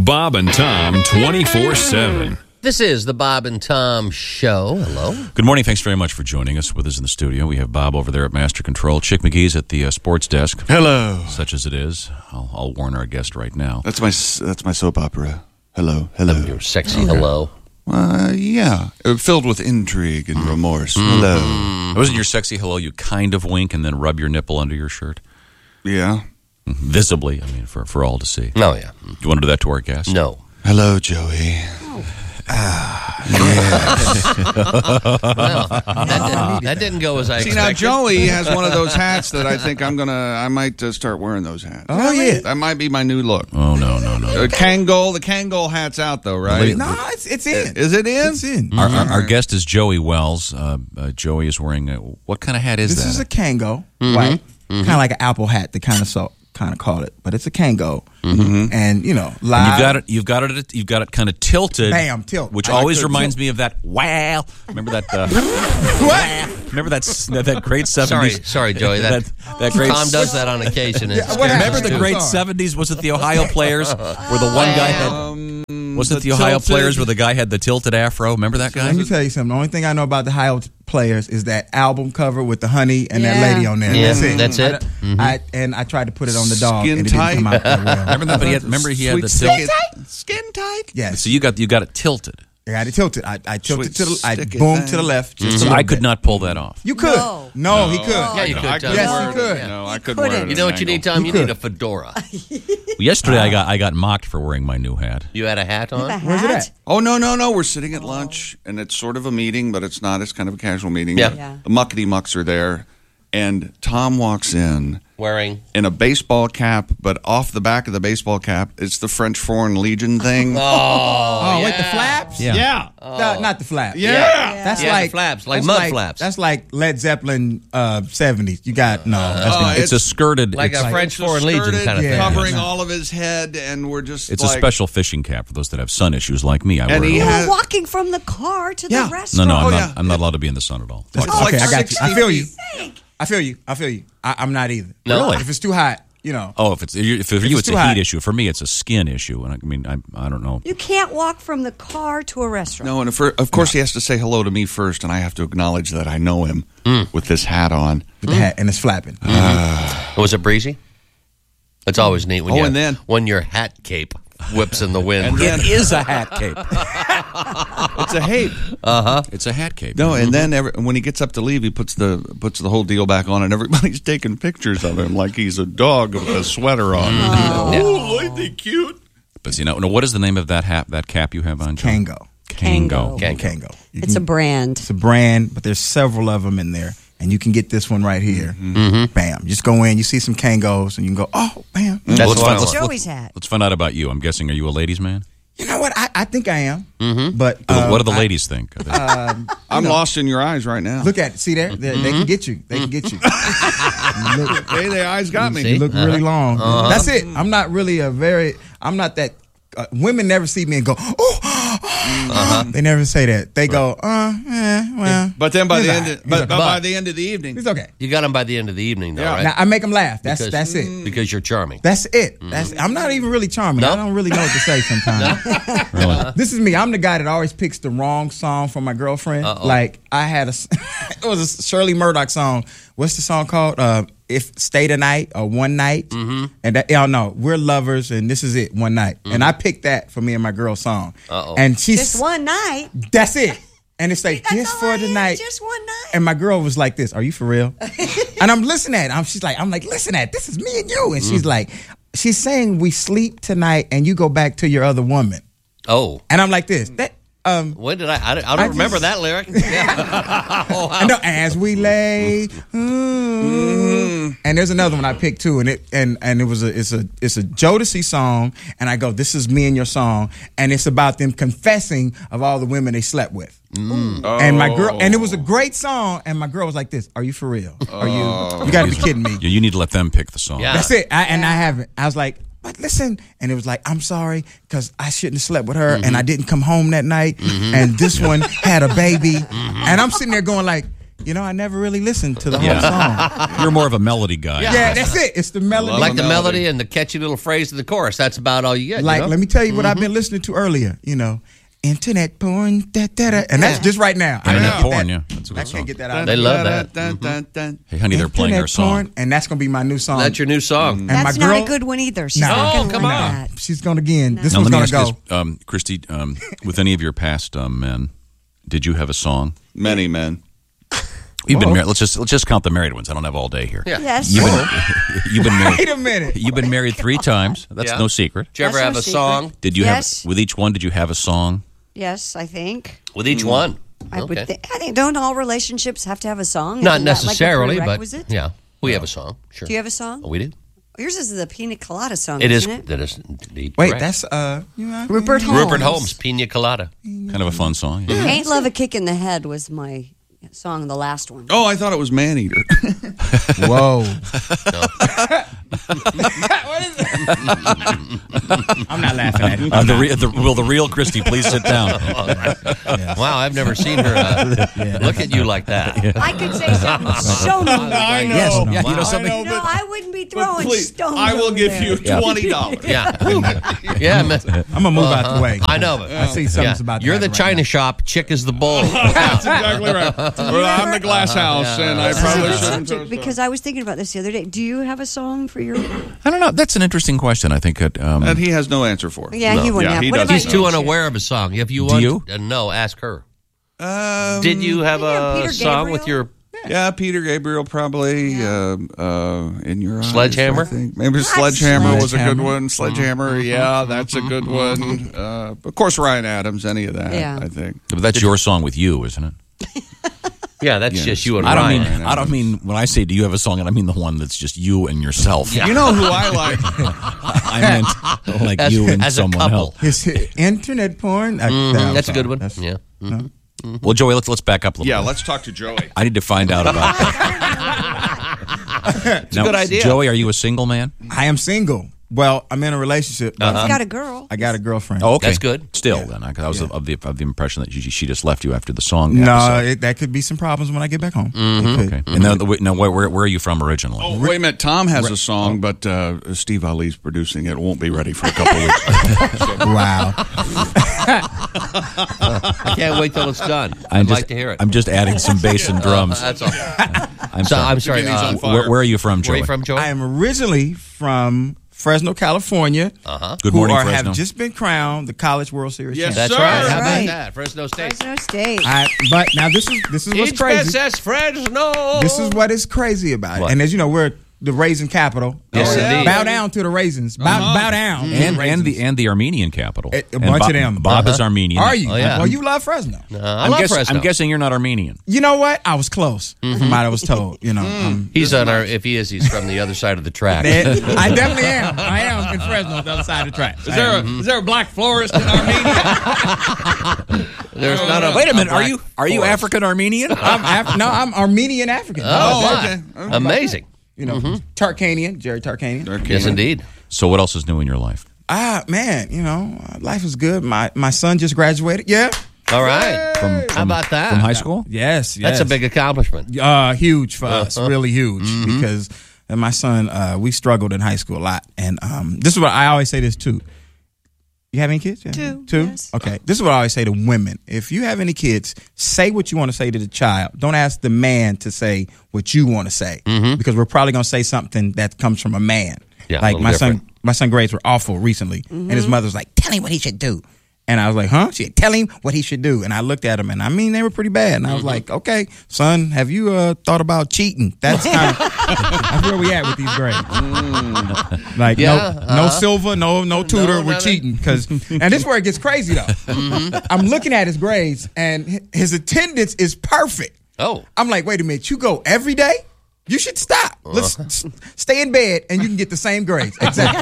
Bob and Tom 24/7. This is the Bob and Tom Show. Hello. Good morning. Thanks very much for joining us with us in the studio. We have Bob over there at Master Control. Chick McGee's at the sports desk. Hello. Such as it is. I'll warn our guest right now. That's my soap opera. Hello. Your sexy hello. Yeah. Filled with intrigue and remorse. Hello. Wasn't your sexy hello you kind of wink and then rub your nipple under your shirt? Yeah. Visibly, I mean, for all to see. No, yeah. Do you want to do that to our guest? No. Hello, Joey. That didn't go as I See, expected. now Joey has one of those hats that I think I might start wearing those hats. Oh, yeah. That might be my new look. Oh, no. The Kangol hat's out though, right? No, it's in. Is it in? It's in. Our guest is Joey Wells. Joey is wearing what kind of hat is This that? is a Kango, white, kind of like an apple hat. They kind of call it, but it's a Kango, and live. And you've got it kind of tilted. Bam, tilt. Which I like always to reminds tilt. me of that. Wow! Remember that? What? Remember that great 70s? Sorry, Joey. That great. Tom does that on occasion. Remember the great 70s? Was it the Ohio Players where the one guy had? Was it the Ohio Players where the guy had the tilted afro? Remember that guy? Let me tell you something. The only thing I know about the Ohio Players is that album cover with the honey and that lady on there. Yeah, that's it. that's it. I tried to put it on the dog, Skin and it tight. didn't come out that well. Remember that? But he had the tilt. Skin tight. Yes. So you got it tilted. I got it tilted. I tilted Sweet I sticky boomed thing. to the left. Just a So little I could bit. not pull that off. You could. No, he could. Yeah, you could. I Tom. Yes, wear you it. could. No, I couldn't wear it. You know what you need, Tom? You could. need a fedora. Yesterday I got mocked for wearing my new hat. You had a hat on? Where's it at? Oh, no. We're sitting at lunch, and it's sort of a meeting, but it's not. It's kind of a casual meeting. Yeah. The muckety mucks are there, and Tom walks in Wearing? a baseball cap, but off the back of the baseball cap, it's the French Foreign Legion thing. Oh, wait, the flaps? Yeah. No, not the flaps. Yeah. That's Yeah, the like flaps, like that's mud flaps. That's like Led Zeppelin 70s. You got that's not- It's a skirted. Like it's a French It's Foreign Legion skirted, kind of thing. covering all of his head, and we're just It's like, a special fishing cap for those that have sun issues like me. I And wear he it all. has- We're walking from the car to Yeah. the restaurant. No, yeah. I'm not allowed to be in the sun at all. It's okay, like I got you. I 60 feel you. feet. I feel you. I'm not either. No. Really? If it's too hot, Oh, if for you it's it's too a hot. heat issue. For me, it's a skin issue. And I mean, I don't know. You can't walk from the car to a restaurant. No, and of course he has to say hello to me first, and I have to acknowledge that I know him with this hat on. with the hat and it's flapping. Was it breezy? It's always neat when when your hat cape whips in the wind. It is a hat cape. It's a hape. It's a hat cape. No, and then when he gets up to leave, he puts the whole deal back on, and everybody's taking pictures of him like he's a dog with a sweater on. Oh, ain't they cute? But what is the name of that hat? That cap you have on? John? Kango. Kango. Kango. It's a brand. It's a brand, but there's several of them in there. And you can get this one right here. Bam. Just go in, you see some Kangos, and you can go, oh, bam. That's what I want. Joey's hat. Let's find out about you. I'm guessing, are you a ladies' man? You know what? I think I am. But What do the ladies think? I'm lost in your eyes right now. look at it. See there? They can get you. They can get you. Hey, the eyes got me. See? You look really long. That's it. I'm not really I'm not that. Women never see me and go, oh. They never say that. They go, well. But then by he's the all end, right. but by the end of the evening, It's okay. You got him by the end of the evening, though, Yeah. right? Now, I make them laugh. That's Because- it. Because you're charming. That's it. I'm not even really charming. No? I don't really know what to say sometimes. Really? This is me. I'm the guy that always picks the wrong song for my girlfriend. Like I had it was a Shirley Murdoch song. What's the song called? If Stay the Night or One Night. And that, y'all know we're lovers and this is it, one night. And I picked that for me and my girl's song. And she's Just one night. that's it. And it's like That's just all for I the need, night. Just one night. And my girl was like this, are you for real? And I'm listening at it. I'm like, listen at it. This is me and you. And she's saying we sleep tonight and you go back to your other woman. Oh. And I'm like this. When did I don't remember that lyric. Oh, I know, as we lay. And there's another one I picked too, and it was it's a Jodeci song, and I go, this is me and your song, and it's about them confessing of all the women they slept with. And my girl, and it was a great song, and my girl was like this, are you for real? Are you got to be kidding me. You need to let them pick the song. Yeah. That's it. I haven't. I was like, but listen, and it was like, I'm sorry because I shouldn't have slept with her, and I didn't come home that night, and this one had a baby, and I'm sitting there going like, I never really listened to the whole song. You're more of a melody guy. Yeah, that's it. It's the melody. Like the melody and the catchy little phrase of the chorus. That's about all you get. Let me tell you what I've been listening to earlier. Internet porn, and that's just right now. Internet porn, that's a good I song. can't get that out. They love that. Hey, honey, they're playing our song. Porn, and that's going to be my new song. That's your new song. And That's my not girl, a good one either. She's No. not gonna come like on. that. She's going to again. This Now, one's let me going ask to go. this, Christy, with any of your past men, did you have a song? Many men. You've been married. Let's just count the married ones. I don't have all day here. Yeah. Yes. You've been married. Wait a minute. You've been married 3 times. That's Yeah. no secret. Did you ever That's have no a secret. song Did you Yes. have with each one? Did you have a song? Yes, I think. with each one? I would think. I think don't all relationships have to have a song? Not Isn't that like a necessarily, but prerequisite? yeah, we have a song. Sure. Do you have a song? Oh, we do. Yours is the Pina Colada song. It is. isn't it? That is indeed Wait, correct. that's Rupert Holmes. Rupert Holmes, Pina Colada. Kind of a fun song. Yeah. Ain't Love a Kick in the Head was my song, the last one. Oh, I thought it was Maneater. Whoa. I'm not laughing at it. Will the real Christy please sit down? Wow, I've never seen her look at you like that. I could say something so mean. I know. Yes, no. Yeah, you know Wow. something. I know, No, I wouldn't be throwing please, stones. I will over give there. you $20. Yeah, yeah, man. I'm going to move out the way. I know. But, I see something yeah. about that. You're the right China now. shop. Chick is the bull. That's exactly right. Well, I'm the glass house, and I This is a probably good shouldn't. subject because I was thinking about this the other day. Do you have a song for your? I don't know. That's an interesting question. I think it. That he has no answer for. Yeah, he wouldn't Yeah, have. he What doesn't about He's you, too Chip? unaware of a song. If you Do want, you? No, ask her. Um, Did you have Yeah, a Peter song with Gabriel? your? Yeah, Peter Gabriel probably. In Your Eyes. Sledgehammer? I think. Maybe Sledgehammer was a good Sledgehammer. one. Sledgehammer, yeah, that's a good one. Of course, Ryan Adams, any of that, Yeah. I think. But that's your song with you, isn't it? Yeah, that's Yes. just you and I don't Ryan. mean. I don't mean when I say do you have a song, and I mean the one that's just you and yourself. You know who I like? I meant like As- you and as a someone couple. else. His internet porn. That's a good one. That's- Yeah. Well, Joey, let's back up a little Yeah, bit. let's talk to Joey. I need to find out about It's a good idea. Joey, are you a single man? I am single. Well, I'm in a relationship. But He's got a girl. I got a girlfriend. Oh, okay. That's good. Still, then, because I was of the impression that she just left you after the song. No, episode. that could be some problems when I get back home. It could. Okay. And now, where are you from originally? Oh, wait a minute. Tom has a song, but Steve Ali's producing it. Won't be ready for a couple weeks. Wow. I can't wait till it's done. I'd like to hear it. I'm just adding some bass and drums. That's all. I'm So, sorry. I'm sorry. He's on fire. Where are you from, Joey? Where are you from, Joey? I am originally from Fresno, California. Good morning, who Fresno. have just been crowned the College World Series Yes, champion. That's sir. right. How That's about right. that? Fresno State. Fresno State. But now this is what's crazy. HSS Fresno. This is what is crazy about What? it. And as you know, we're the raisin capital. Yes, indeed. Bow down to the raisins. Bow down. to the and raisins. the Armenian capital. A And bunch Bob, of them. Bob is Armenian. Are you? Oh, yeah. Well, you love Fresno. I love Fresno. I'm guessing you're not Armenian. You know what? I was close from what I was told. You know, He's on our. If he is, he's from the other side of the track. I definitely am. I am in Fresno, the other side of the track. Is there a black florist in Armenia? There's not a. Wait a minute. black Are you forest. African Armenian? I'm Armenian African. Oh, okay. my. Amazing. You know, Tarkanian, Jerry Tarkanian. Yes, indeed. So what else is new in your life? Man, you know, life is good. My son just graduated. Yeah. All right. How about that? From high school? Yes. That's a big accomplishment. Huge for us, really huge, because my son, we struggled in high school a lot, and this is what I always say this too. You have any kids? Yeah. Two, yes. Okay. This is what I always say to women. If you have any kids, say what you want to say to the child. Don't ask the man to say what you want to say, because we're probably going to say something that comes from a man. Yeah, a like little different. my son grades were awful recently, and his mother was like, "Tell him what he should do." And I was like, huh? She said, tell him what he should do. And I looked at him, and I mean, they were pretty bad. And I was like, okay, son, have you thought about cheating? That's kind of that's where we at with these grades. Like, no silver, no tutor, we're cheating. And this is where it gets crazy, though. I'm looking at his grades, and his attendance is perfect. Oh. I'm like, wait a minute, you go every day? You should stop. Let's stay in bed, and you can get the same grades. Exactly.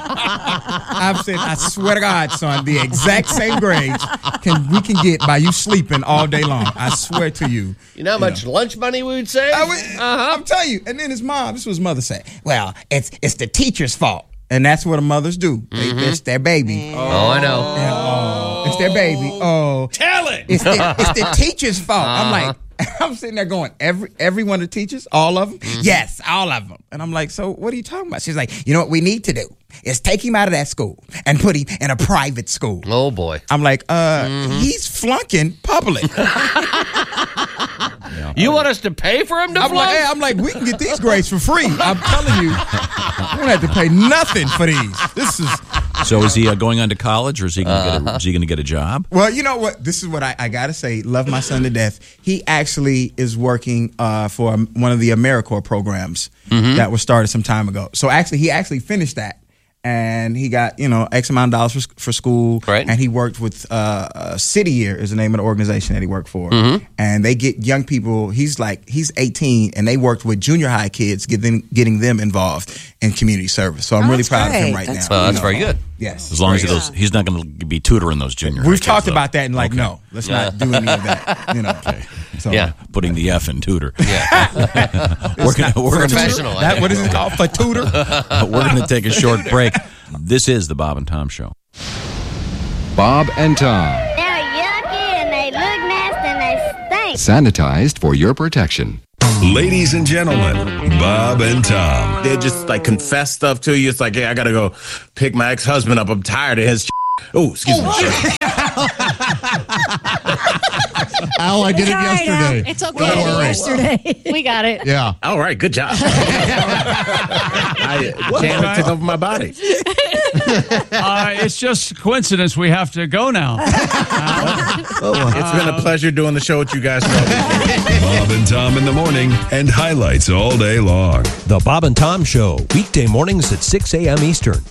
I've said, I swear to God, son, the exact same grades we can get by you sleeping all day long. I swear to you. You know how much lunch money we would save? I'm telling you. And then his mom, this was his mother said, well, it's the teacher's fault. And that's what the mothers do. It's their baby. Oh, I know. It's their baby. Oh. Tell it. It's the teacher's fault. I'm like, I'm sitting there going, every one of the teachers, all of them? Mm-hmm. Yes, all of them. And I'm like, so what are you talking about? She's like, you know what we need to do is take him out of that school and put him in a private school. Oh, boy. I'm like, he's flunking public. You want us to pay for him to flunk? I'm like, we can get these grades for free. I'm telling you, we don't have to pay nothing for these. This is... So is he going on to college, or is he going to get a job? Well, you know what? This is what I got to say. Love my son to death. He actually is working for one of the AmeriCorps programs that was started some time ago. So actually, he finished that. And he got, X amount of dollars for school. Right. And he worked with City Year is the name of the organization that he worked for. Mm-hmm. And they get young people, he's 18, and they worked with junior high kids, getting them involved in community service. So I'm really proud of him right now. That's very good. Yes. As long as he's not going to be tutoring those junior high We've kids, talked though. about that and no, let's not do any of that. Okay. So, putting the F in tutor. Yeah. we're gonna professional. What is it called? For tutor? We're going to take a short break. This is the Bob and Tom Show. Bob and Tom. They're yucky and they look nasty and they stink. Sanitized for your protection. Ladies and gentlemen, Bob and Tom. They just confess stuff to you. It's like, hey, I gotta go pick my ex-husband up. I'm tired of his. Oh, excuse me. Al, I did it yesterday. It's okay. Don't worry. Yesterday. We got it. Yeah. All right, good job. I jammed it took over my body. It's just a coincidence we have to go now. It's been a pleasure doing the show with you guys. Bob and Tom in the morning and highlights all day long. The Bob and Tom Show, weekday mornings at 6 a.m. Eastern.